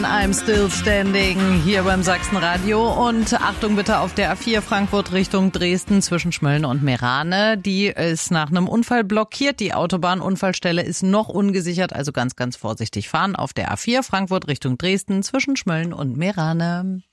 I'm still standing hier beim Sachsenradio und Achtung bitte auf der A4 Frankfurt Richtung Dresden zwischen Schmölln und Meerane. Die ist nach einem Unfall blockiert. Die Autobahnunfallstelle ist noch ungesichert, also ganz, ganz vorsichtig fahren auf der A4 Frankfurt Richtung Dresden zwischen Schmölln und Meerane.